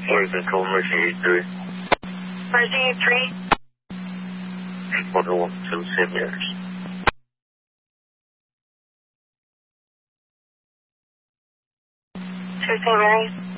Flight Control, Mercy 83. Mercy 83. 112 St. Mary's. To St. Mary's.